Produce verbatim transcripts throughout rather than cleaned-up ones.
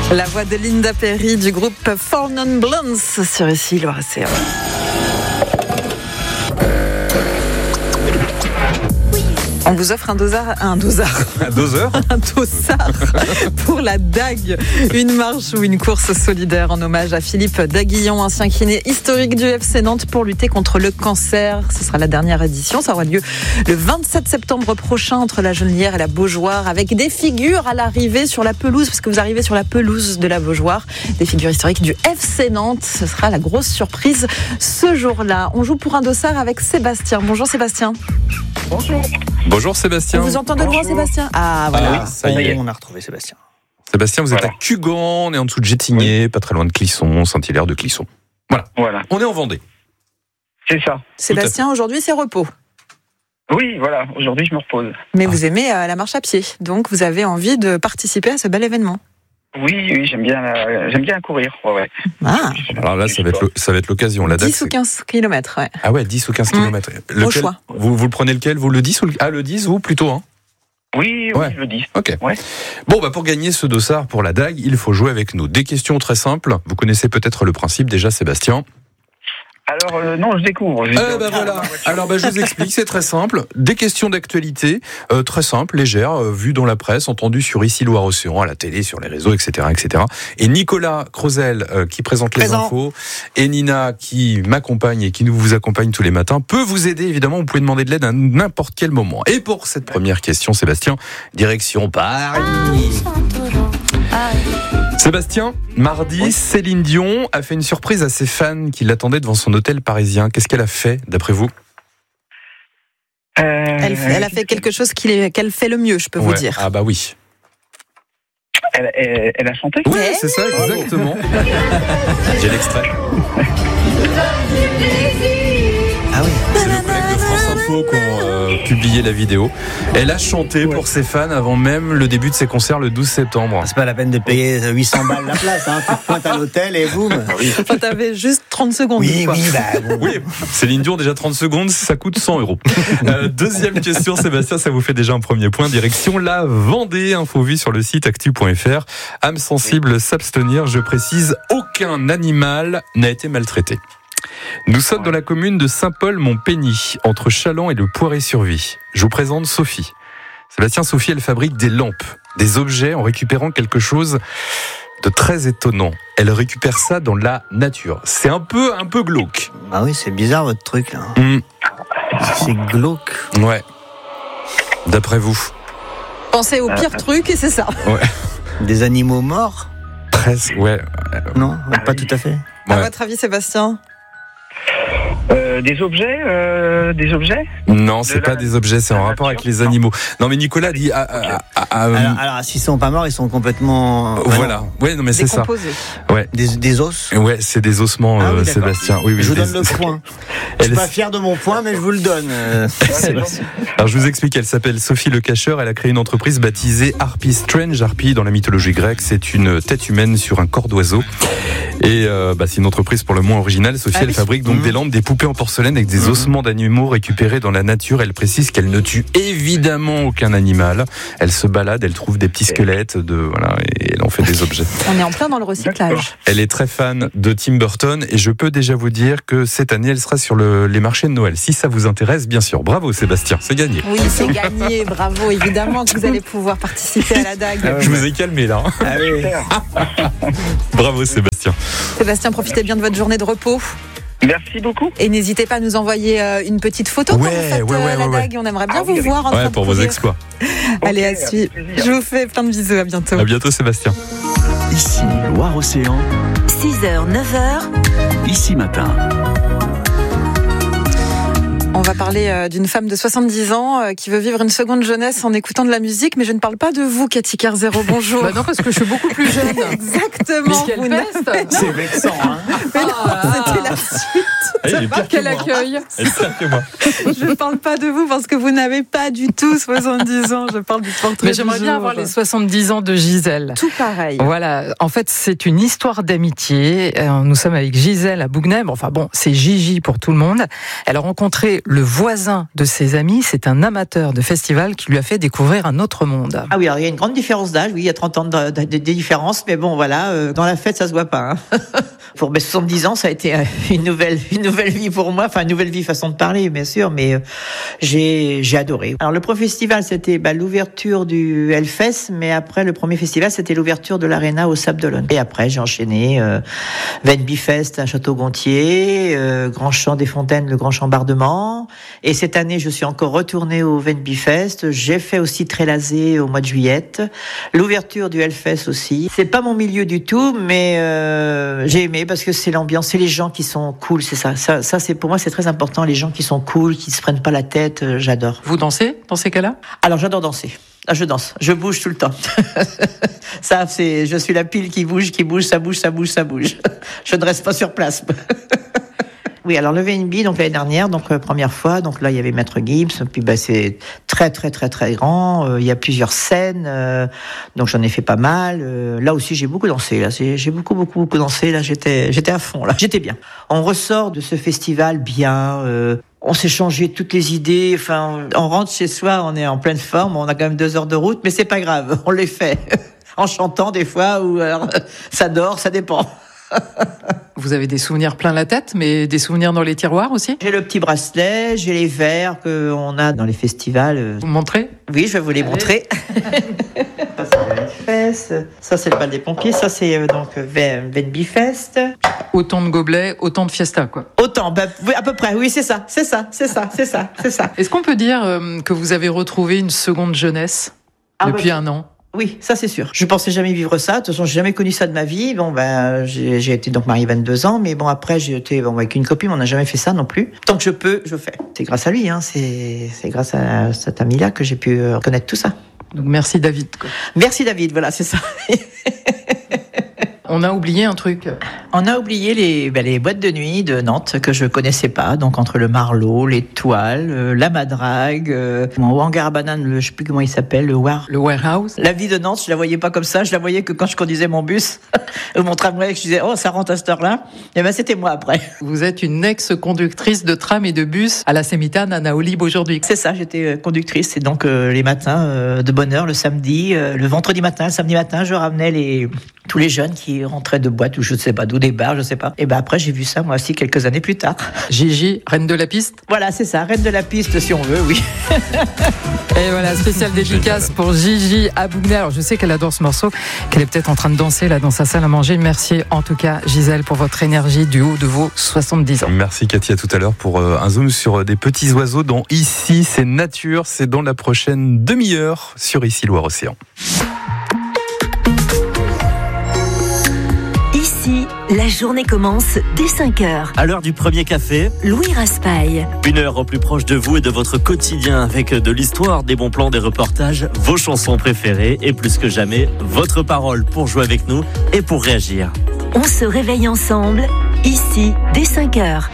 La voix de Linda Perry du groupe Four Non Blondes sur ici Loire-Océan. On vous offre un dosard, un dosard, un doseur, un dossard pour la Dague, une marche ou une course solidaire en hommage à Philippe Daguillon, ancien kiné historique du F C Nantes pour lutter contre le cancer. Ce sera la dernière édition, ça aura lieu le vingt-sept septembre prochain entre la Genelière et la Beaujoire, avec des figures à l'arrivée sur la pelouse, parce que vous arrivez sur la pelouse de la Beaujoire, des figures historiques du F C Nantes. Ce sera la grosse surprise ce jour-là. On joue pour un dossard avec Sébastien. Bonjour Sébastien. Bonjour. Bonjour Sébastien. On vous entend de loin Sébastien ? Ah voilà, ah, ça y est. On a retrouvé Sébastien. Sébastien, vous Voilà. êtes à Cugan, on est en dessous de Gétigné, oui. Pas très loin de Clisson, Saint-Hilaire de Clisson. Voilà. Voilà. On est en Vendée. C'est ça. Sébastien, aujourd'hui c'est repos. Oui, voilà. Aujourd'hui, je me repose. Mais Ah. vous aimez euh, la marche à pied, donc vous avez envie de participer à ce bel événement. Oui, oui, j'aime bien, la- j'aime bien courir. Ouais, ouais. Ah, Alors là, ça va être, le- ça va être l'occasion. La date, dix ou quinze kilomètres, ouais. Ah ouais, dix ou quinze Mmh. kilomètres. Au choix. Vous, vous le prenez lequel ? Vous le dix ou le... Ah, le dix ou plutôt hein Oui, oui, Ouais. je le dis. Ok. Ouais. Bon, bah pour gagner ce dossard pour la Dague, il faut jouer avec nous. Des questions très simples. Vous connaissez peut-être le principe déjà, Sébastien. Alors, euh, non, je découvre. Je Euh, découvre. bah voilà. Alors bah, je vous explique, c'est très simple. Des questions d'actualité, euh, très simples, légères, euh, vues dans la presse, entendues sur ici Loire-Océan, à la télé, sur les réseaux, et cetera, et cetera. Et Nicolas Crozel, euh, qui présente les Présent. infos, et Nina, qui m'accompagne et qui nous vous accompagne tous les matins, peut vous aider. Évidemment, vous pouvez demander de l'aide à n'importe quel moment. Et pour cette première question, Sébastien, direction Paris. Sébastien, mardi, Oui. Céline Dion a fait une surprise à ses fans qui l'attendaient devant son hôtel parisien. Qu'est-ce qu'elle a fait, d'après vous ? Euh, Elle, elle a fait quelque chose qu'il- qu'elle fait le mieux, je peux vous Ouais. dire. Ah bah oui. Elle, elle, elle a chanté. Oui, Ouais. c'est ça, exactement. J'ai l'extrait. Ah oui. C'est nos collègues de France Info qui ont euh, publié la vidéo. Elle a chanté pour ses fans avant même le début de ses concerts le douze septembre. C'est pas la peine de payer huit cents balles la place, hein. Tu te pointes à l'hôtel et boum. Enfin, t'avais juste trente secondes. Oui, quoi. oui, bah bon. Oui, Céline Dion, déjà trente secondes, ça coûte cent euros. Euh, deuxième question, Sébastien, ça vous fait déjà un premier point. Direction la Vendée, info vue sur le site actu point f r. Âme sensible, s'abstenir, je précise, aucun animal n'a été maltraité. Nous sommes dans la commune de Saint-Paul-Mont-Pény, entre Chaland et le Poiré-sur-Vie. Je vous présente Sophie. Sébastien, Sophie, elle fabrique des lampes, des objets en récupérant quelque chose de très étonnant. Elle récupère ça dans la nature. C'est un peu, un peu glauque. Ah oui, c'est bizarre votre truc là. Mmh, C'est glauque. ouais. D'après vous. Pensez au pire truc et c'est ça. Des animaux morts? Presque, ouais. Non, pas tout à fait. À Ouais. votre avis, Sébastien ? Euh, des objets, euh, des objets. Non, c'est De pas la- des objets, c'est de en la rapport nature, avec les non. animaux. Non, mais Nicolas dit. Ah, ah, ah, ah, Alors, alors s'ils sont pas morts, ils sont complètement. voilà. Ouais, non, mais c'est ça. Décomposé. Ouais. Des, des os. Ouais, c'est des ossements, Ah oui, euh, d'accord. Sébastien. Oui, oui. Je vous des- donne le point. Je Elle suis pas est- fier de mon point, mais je vous le donne. euh, Sébastien. Alors je vous explique, elle s'appelle Sophie Le Cacheur, elle a créé une entreprise baptisée Harpy Strange. Harpy, dans la mythologie grecque, c'est une tête humaine sur un corps d'oiseau. Et euh, bah, c'est une entreprise pour le moins originale. Sophie, Ah elle oui. fabrique donc Mmh. des lampes, des poupées en porcelaine avec des Mmh. ossements d'animaux récupérés dans la nature. Elle précise qu'elle ne tue évidemment aucun animal. Elle se balade, elle trouve des petits squelettes, de, voilà, et elle en fait des objets. On est en plein dans le recyclage. Elle est très fan de Tim Burton et je peux déjà vous dire que cette année, elle sera sur le- les marchés de Noël. Si ça vous intéresse, bien sûr. Bravo Sébastien, c'est gagné. Oui, c'est gagné. Bravo, évidemment que vous allez pouvoir participer à la Dague. Ah ouais. Je vous ai calmé là. hein. Ah oui. Bravo Sébastien. Sébastien, profitez bien de votre journée de repos. Merci beaucoup. Et n'hésitez pas à nous envoyer euh, une petite photo Ouais, quand vous faites ouais, euh, ouais, la ouais, Dague. On aimerait bien Ah vous oui, voir en train Ouais, de pour vos courir. exploits. Allez, à Ok, avec suivre. plaisir. Je vous fais plein de bisous. À bientôt. À bientôt Sébastien. Ici Loire-Océan, six heures, neuf heures, ici matin. On va parler euh, d'une femme de soixante-dix ans euh, qui veut vivre une seconde jeunesse en écoutant de la musique, mais je ne parle pas de vous, Cathy Carzero. Bonjour. Bah non, parce que je suis beaucoup plus jeune. Exactement. Mais quelle vous peste. C'est vexant, hein. Mais non, Ah. c'était la suite. Ah, il est pire que Quel moi. accueil. Il est pire que moi. Je ne parle pas de vous parce que vous n'avez pas du tout soixante-dix ans. Je parle du portrait Mais du j'aimerais bien jour. avoir les soixante-dix ans de Gisèle. Tout pareil. Voilà, en fait, c'est une histoire d'amitié. Euh, Nous sommes avec Gisèle à Bougneb. Enfin bon, c'est Gigi pour tout le monde. Elle a rencontré le voisin de ses amis. C'est un amateur de festival qui lui a fait découvrir un autre monde. Ah oui, alors il y a une grande différence d'âge, oui, il y a trente ans de, de, de différence, mais bon, voilà, euh, dans la fête, ça se voit pas. Hein. Pour mes soixante-dix ans, ça a été une nouvelle, une nouvelle vie pour moi, enfin une nouvelle vie façon de parler, bien sûr, mais euh, j'ai, j'ai adoré. Alors le premier festival, c'était bah, l'ouverture du Hellfest, mais après le premier festival, c'était l'ouverture de l'Arena au Sable d'Olonne. Et après, j'ai enchaîné euh, Venby Fest à Château-Gontier, euh, Grand Champ des Fontaines, le Grand Chambardement. Et cette année, je suis encore retournée au Venby Fest. J'ai fait aussi Trélazé au mois de juillet. L'ouverture du Hellfest aussi. C'est pas mon milieu du tout, mais euh, j'ai aimé parce que c'est l'ambiance, c'est les gens qui sont cool, c'est ça. Ça, ça c'est pour moi, c'est très important. Les gens qui sont cool, qui se prennent pas la tête, euh, j'adore. Vous dansez dans ces cas-là ? Alors j'adore danser. Ah, je danse, je bouge tout le temps. Ça, c'est, je suis la pile qui bouge, qui bouge, ça bouge, ça bouge, ça bouge. Je ne reste pas sur place. Oui, alors le V N B, donc l'année dernière, donc euh, première fois, donc là il y avait Maître Gibbs, puis bah c'est très très très très grand. Euh, il y a plusieurs scènes, euh, donc j'en ai fait pas mal. Euh, là aussi j'ai beaucoup dansé. Là, c'est, j'ai beaucoup beaucoup beaucoup dansé. Là, j'étais j'étais à fond. Là, j'étais bien. On ressort de ce festival bien. Euh, On s'est changé toutes les idées. Enfin, on rentre chez soi, on est en pleine forme. On a quand même deux heures de route, mais c'est pas grave. On les fait en chantant des fois, ou alors ça dort, ça dépend. Vous avez des souvenirs plein la tête, mais des souvenirs dans les tiroirs aussi ? J'ai le petit bracelet, j'ai les verres qu'on a dans les festivals. Vous me montrez ? Oui, je vais vous les Allez. montrer. Ça, c'est le Fest. Ça, c'est le bal des pompiers. Ça, c'est euh, donc Venby Fest. Autant de gobelets, autant de fiesta, quoi. Autant, bah, oui, à peu près. Oui, c'est ça, c'est ça, c'est ça, c'est ça, c'est ça. Est-ce qu'on peut dire euh, que vous avez retrouvé une seconde jeunesse Ah, depuis bah, un an ? Oui, ça c'est sûr. Je pensais jamais vivre ça. De toute façon, j'ai jamais connu ça de ma vie. Bon, ben, j'ai, j'ai été donc mariée vingt-deux ans, mais bon, après, j'ai été bon, avec une copine, mais on n'a jamais fait ça non plus. Tant que je peux, je fais. C'est grâce à lui, hein. C'est, c'est grâce à cet ami-là que j'ai pu euh, connaître tout ça. Donc merci David, quoi. Merci David, voilà, c'est ça. On a oublié un truc. On a oublié les, ben, les boîtes de nuit de Nantes que je connaissais pas. Donc entre le Marlot, les Toiles, euh, la Madrague, euh, mon hangar à bananes, le, je sais plus comment il s'appelle, le War. Le warehouse. La vie de Nantes, je la voyais pas comme ça. Je la voyais que quand je conduisais mon bus ou mon tramway, que je disais oh ça rentre à cette heure-là. Et ben c'était moi après. Vous êtes une ex-conductrice de tram et de bus à la Semitane à Naolib aujourd'hui. C'est ça, j'étais euh, conductrice et donc euh, les matins euh, de bonne heure, le samedi, euh, le vendredi matin, le samedi matin, je ramenais les tous les jeunes qui rentraient de boîte ou je ne sais pas d'où, des bars, je sais pas. Et ben après j'ai vu ça moi aussi quelques années plus tard. Gigi, reine de la piste. Voilà, c'est ça, reine de la piste si on veut, oui. Et voilà, spéciale dédicace pour Gigi Abougner. Alors je sais qu'elle adore ce morceau, qu'elle est peut-être en train de danser là dans sa salle à manger. Merci en tout cas Gisèle pour votre énergie du haut de vos soixante-dix ans. Merci Cathy, à tout à l'heure pour euh, un zoom sur des petits oiseaux dans Ici, c'est nature. C'est dans la prochaine demi-heure sur Ici Loire-Océan. Ici, la journée commence dès cinq heures. À l'heure du premier café, Louis Raspail. une heure au plus proche de vous et de votre quotidien avec de l'histoire, des bons plans, des reportages, vos chansons préférées et plus que jamais, votre parole pour jouer avec nous et pour réagir. On se réveille ensemble, ici, dès cinq heures.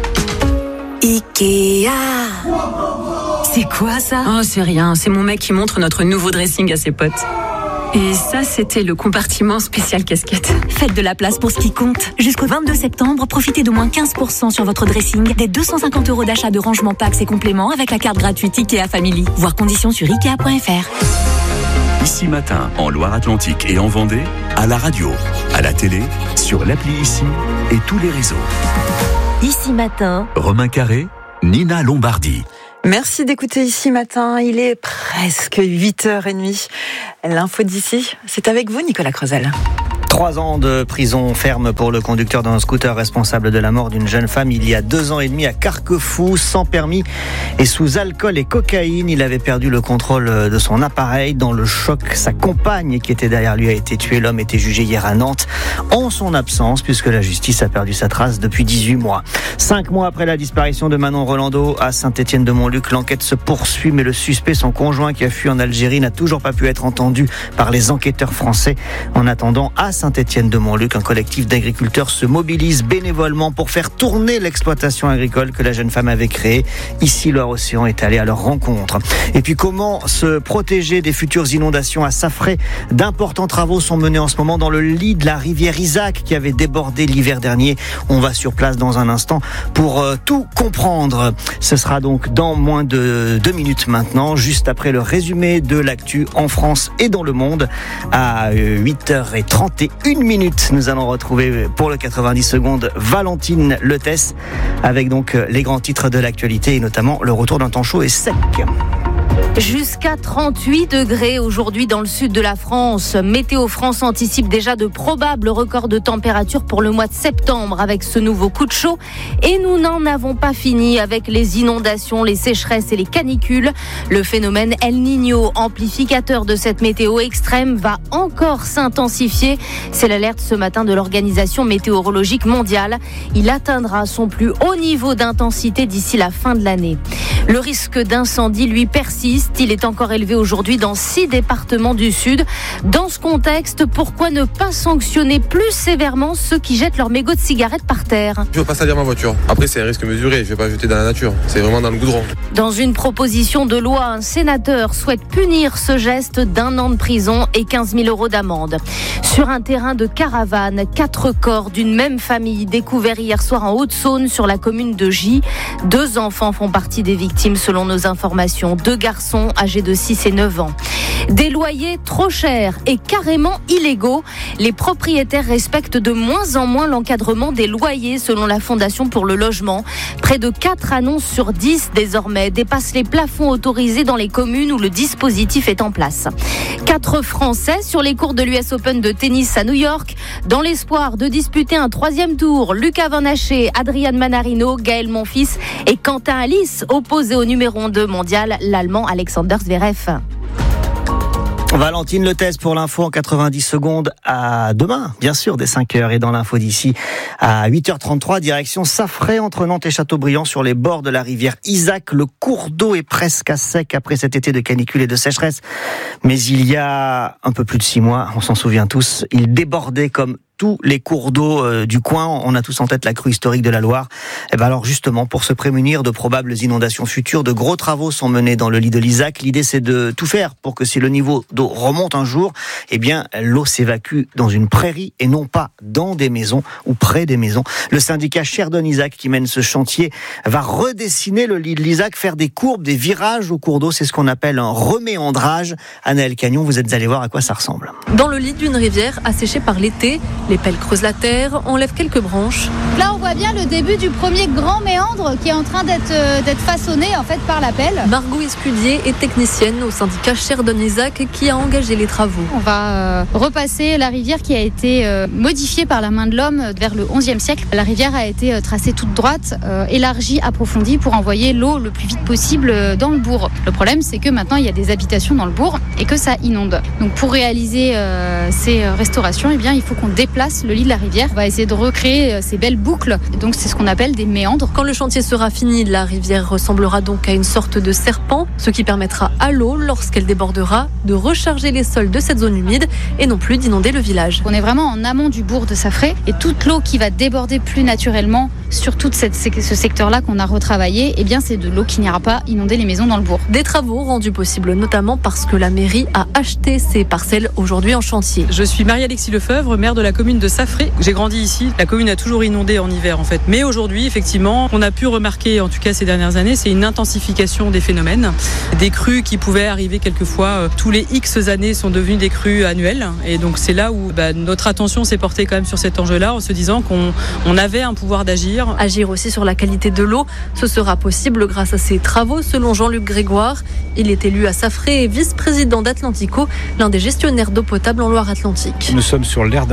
Ikea. C'est quoi ça? Oh, c'est rien, c'est mon mec qui montre notre nouveau dressing à ses potes. Et ça, c'était le compartiment spécial casquette. Faites de la place pour ce qui compte. Jusqu'au vingt-deux septembre, profitez d'au moins quinze pour cent sur votre dressing, des deux cent cinquante euros d'achat de rangement packs et compléments avec la carte gratuite Ikea Family. Voir conditions sur ikea point f r. Ici Matin, en Loire-Atlantique et en Vendée, à la radio, à la télé, sur l'appli Ici et tous les réseaux. Ici Matin. Romain Carré, Nina Lombardi. Merci d'écouter Ici Matin, il est presque huit heures trente. L'info d'ici, c'est avec vous Nicolas Creusel. Trois ans de prison ferme pour le conducteur d'un scooter responsable de la mort d'une jeune femme il y a deux ans et demi à Carquefou, sans permis et sous alcool et cocaïne. Il avait perdu le contrôle de son appareil. Dans le choc, sa compagne qui était derrière lui a été tuée. L'homme était jugé hier à Nantes en son absence puisque la justice a perdu sa trace depuis dix-huit mois. Cinq mois après la disparition de Manon Rolando à Saint-Étienne-de-Montluc, l'enquête se poursuit mais le suspect, son conjoint qui a fui en Algérie, n'a toujours pas pu être entendu par les enquêteurs français. En attendant, à Saint-Étienne-de-Montluc. Un collectif d'agriculteurs se mobilise bénévolement pour faire tourner l'exploitation agricole que la jeune femme avait créée. Ici, Loire-Océan est allé à leur rencontre. Et puis, comment se protéger des futures inondations à Saffré? D'importants travaux sont menés en ce moment dans le lit de la rivière Isaac qui avait débordé l'hiver dernier. On va sur place dans un instant pour euh, tout comprendre. Ce sera donc dans moins de deux minutes maintenant, juste après le résumé de l'actu en France et dans le monde. À huit heures trente et une minutes, nous allons retrouver pour le quatre-vingt-dix secondes Valentine Letès avec donc les grands titres de l'actualité et notamment le retour d'un temps chaud et sec. Jusqu'à trente-huit degrés aujourd'hui dans le sud de la France. Météo France anticipe déjà de probables records de température pour le mois de septembre avec ce nouveau coup de chaud. Et nous n'en avons pas fini avec les inondations, les sécheresses et les canicules. Le phénomène El Niño, amplificateur de cette météo extrême, va encore s'intensifier. C'est l'alerte ce matin de l'Organisation météorologique mondiale. Il atteindra son plus haut niveau d'intensité d'ici la fin de l'année. Le risque d'incendie, lui, persiste. Il est encore élevé aujourd'hui dans six départements du Sud. Dans ce contexte, pourquoi ne pas sanctionner plus sévèrement ceux qui jettent leurs mégots de cigarettes par terre? Je veux pas salir ma voiture. Après, c'est un risque mesuré. Je vais pas jeter dans la nature. C'est vraiment dans le goudron. Dans une proposition de loi, un sénateur souhaite punir ce geste d'un an de prison et quinze mille euros d'amende. Sur un terrain de caravane, quatre corps d'une même famille découverts hier soir en Haute-Saône sur la commune de Gy. Deux enfants font partie des victimes selon nos informations. Deux garçons âgés de six et neuf ans. Des loyers trop chers et carrément illégaux. Les propriétaires respectent de moins en moins l'encadrement des loyers selon la Fondation pour le logement. Près de quatre annonces sur dix désormais dépassent les plafonds autorisés dans les communes où le dispositif est en place. Quatre Français sur les cours de l'U S Open de tennis à New York. Dans l'espoir de disputer un troisième tour, Lucas Van Haché, Adrian Manarino, Gaël Monfils et Quentin Alice opposés au numéro deux mondial, l'Allemand Alexander Zverev. Valentine Letès pour l'info en quatre-vingt-dix secondes. À demain, bien sûr, dès cinq heures. Et dans l'info d'ici, à huit heures trente-trois, direction Saffré, entre Nantes et Châteaubriand, sur les bords de la rivière Isaac. Le cours d'eau est presque à sec après cet été de canicule et de sécheresse. Mais il y a un peu plus de six mois, on s'en souvient tous, il débordait comme tous les cours d'eau euh, du coin. On a tous en tête la crue historique de la Loire. Et ben alors justement, pour se prémunir de probables inondations futures, de gros travaux sont menés dans le lit de l'Isaac. L'idée, c'est de tout faire pour que si le niveau d'eau remonte un jour, eh bien l'eau s'évacue dans une prairie et non pas dans des maisons ou près des maisons. Le syndicat Sherdon Isaac qui mène ce chantier va redessiner le lit de l'Isaac, faire des courbes, des virages au cours d'eau. C'est ce qu'on appelle un reméandrage. Anaëlle Cagnon, vous êtes allé voir à quoi ça ressemble. Dans le lit d'une rivière asséchée par l'été, les pelles creusent la terre, enlèvent quelques branches. Là, on voit bien le début du premier grand méandre qui est en train d'être, euh, d'être façonné en fait par la pelle. Margot Escudier est technicienne au syndicat Sherdon Isaac qui a engagé les travaux. On va euh, repasser la rivière qui a été euh, modifiée par la main de l'homme vers le onzième siècle. La rivière a été euh, tracée toute droite, euh, élargie, approfondie pour envoyer l'eau le plus vite possible euh, dans le bourg. Le problème, c'est que maintenant, il y a des habitations dans le bourg et que ça inonde. Donc pour réaliser euh, ces restaurations, eh bien, il faut qu'on déplace le lit de la rivière. On va essayer de recréer ces belles boucles. Donc c'est ce qu'on appelle des méandres. Quand le chantier sera fini, la rivière ressemblera donc à une sorte de serpent, ce qui permettra à l'eau, lorsqu'elle débordera, de recharger les sols de cette zone humide et non plus d'inonder le village. On est vraiment en amont du bourg de Saffré et toute l'eau qui va déborder plus naturellement sur tout cette, ce secteur-là qu'on a retravaillé, eh bien c'est de l'eau qui n'ira pas inonder les maisons dans le bourg. Des travaux rendus possibles notamment parce que la mairie a acheté ces parcelles aujourd'hui en chantier. Je suis Marie-Alexis Lefebvre, maire de la commune de Saffré. J'ai grandi ici. La commune a toujours inondé en hiver en fait. Mais aujourd'hui, effectivement, on a pu remarquer, en tout cas ces dernières années, c'est une intensification des phénomènes. Des crues qui pouvaient arriver quelquefois euh, tous les X années sont devenues des crues annuelles. Et donc c'est là où bah, notre attention s'est portée quand même sur cet enjeu-là en se disant qu'on on avait un pouvoir d'agir. Agir aussi sur la qualité de l'eau, ce sera possible grâce à ces travaux selon Jean-Luc Grégoire. Il est élu à Saffré et vice-président d'Atlantico, l'un des gestionnaires d'eau potable en Loire-Atlantique. Nous sommes sur l'aire d'alimentation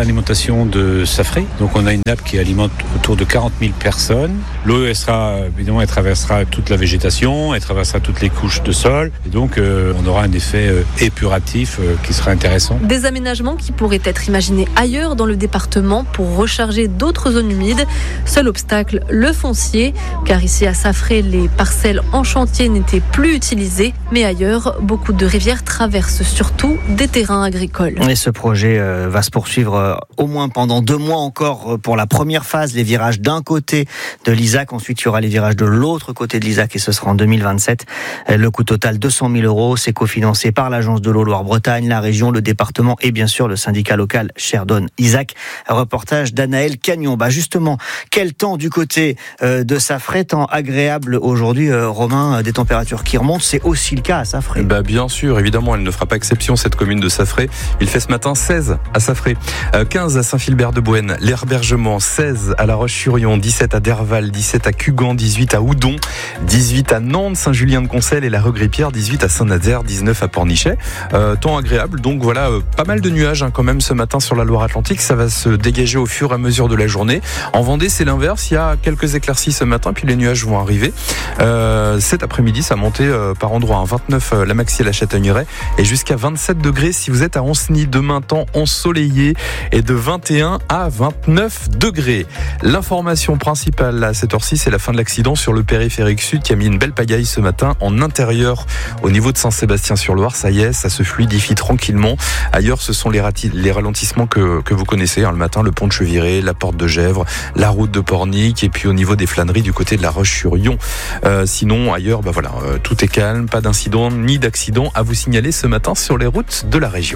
population de Saffré. Donc on a une nappe qui alimente autour de quarante mille personnes. L'eau, elle sera, évidemment, elle traversera toute la végétation, elle traversera toutes les couches de sol. Et donc euh, on aura un effet euh, épuratif euh, qui sera intéressant. Des aménagements qui pourraient être imaginés ailleurs dans le département pour recharger d'autres zones humides. Seul obstacle, le foncier, car ici à Saffré, les parcelles en chantier n'étaient plus utilisées. Mais ailleurs, beaucoup de rivières traversent surtout des terrains agricoles. Et ce projet euh, va se poursuivre euh, au moins pendant deux mois encore euh, pour la première phase, les virages d'un côté de l'Isaac. Ensuite, il y aura les virages de l'autre côté de l'Isaac et ce sera en deux mille vingt-sept. Euh, le coût total, deux cent mille euros. C'est cofinancé par l'Agence de l'eau Loire-Bretagne, la région, le département et bien sûr le syndicat local Cherdonne-Isaac. Un reportage d'Anaël Cagnon. Bah justement, quel temps du côté euh, de Saffré, temps agréable aujourd'hui, euh, Romain, euh, des températures qui remontent, c'est aussi le cas à Saffré. Bah bien sûr, évidemment, elle ne fera pas exception, cette commune de Saffré. Il fait ce matin seize à Saffré, euh, quinze à Saint-Philbert-de-Bouenne, l'Herbergement, seize à La Roche-sur-Yon, dix-sept à Derval, dix-sept à Cugan, dix-huit à Houdon, dix-huit à Nantes, Saint-Julien-de-Concelles et la Regrippière, dix-huit à Saint-Nazaire, dix-neuf à Pornichet. Euh, temps agréable, donc voilà, euh, pas mal de nuages hein, quand même ce matin sur la Loire-Atlantique. Ça va se dégager au fur et à mesure de la journée. En Vendée, c'est l'inverse. Il y a quelques éclaircies ce matin, puis les nuages vont arriver. Euh, cet après-midi, ça a monté euh, par endroits. Hein, vingt-neuf euh, la Maxi et la Châtaigneraie et jusqu'à vingt-sept degrés si vous êtes à Ancenis. Demain, temps ensoleillé et de vingt et un à vingt-neuf degrés. L'information principale à cette heure-ci, c'est la fin de l'accident sur le périphérique sud qui a mis une belle pagaille ce matin en intérieur au niveau de Saint-Sébastien-sur-Loire. Ça y est, ça se fluidifie tranquillement. Ailleurs, ce sont les, rati- les ralentissements que, que vous connaissez hein, le matin, le pont de Cheviré, la porte de Gèvres, la route de Pornic et puis au niveau des flâneries du côté de la Roche-sur-Yon. Euh, sinon, ailleurs, bah voilà, euh, tout est calme, pas d'incident ni d'accident à vous signaler ce matin sur les routes de la région.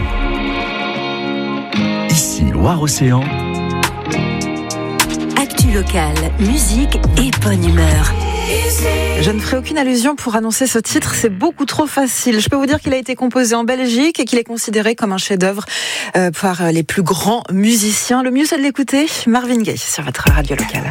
Ici Loire-Océan. Actu locale, musique et bonne humeur. Je ne ferai aucune allusion pour annoncer ce titre, c'est beaucoup trop facile. Je peux vous dire qu'il a été composé en Belgique et qu'il est considéré comme un chef-d'œuvre euh, par les plus grands musiciens. Le mieux c'est de l'écouter, Marvin Gaye sur votre radio locale.